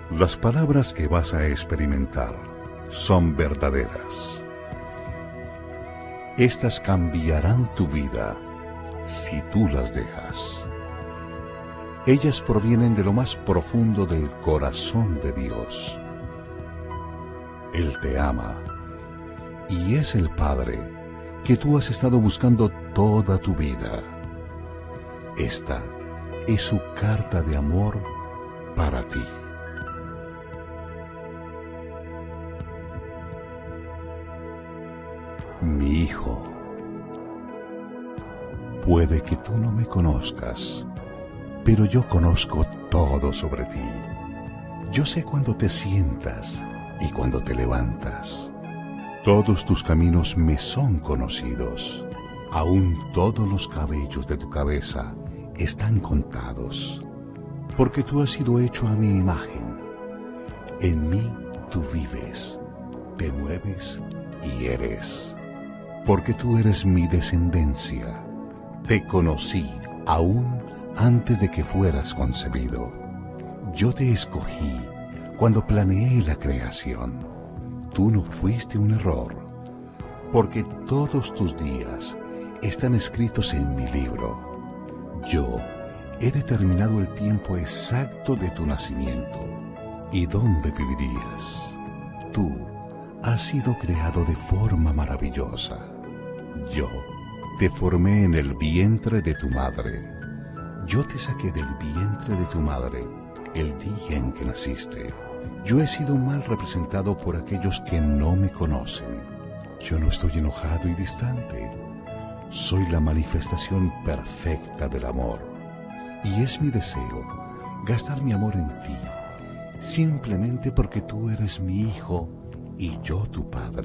Las palabras que vas a experimentar son verdaderas. Estas cambiarán tu vida si tú las dejas. Ellas provienen de lo más profundo del corazón de Dios. Él te ama y es el Padre que tú has estado buscando toda tu vida. Esta es su carta de amor para ti. Mi hijo, puede que tú no me conozcas, pero yo conozco todo sobre ti. Yo sé cuando te sientas y cuando te levantas. Todos tus caminos me son conocidos. Aún todos los cabellos de tu cabeza están contados, porque tú has sido hecho a mi imagen. En mí tú vives, te mueves y eres. Porque tú eres mi descendencia. Te conocí aún antes de que fueras concebido. Yo te escogí cuando planeé la creación. Tú no fuiste un error, porque todos tus días están escritos en mi libro. Yo he determinado el tiempo exacto de tu nacimiento y dónde vivirías. Tú has sido creado de forma maravillosa. Yo te formé en el vientre de tu madre. Yo te saqué del vientre de tu madre el día en que naciste. Yo he sido mal representado por aquellos que no me conocen. Yo no estoy enojado y distante. Soy la manifestación perfecta del amor. Y es mi deseo gastar mi amor en ti, simplemente porque tú eres mi hijo y yo tu padre.